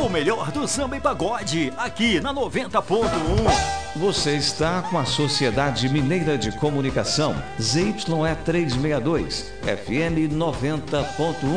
O melhor do samba e pagode, aqui na 90.1. Você está com a Sociedade Mineira de Comunicação, ZYE 362, FM 90.1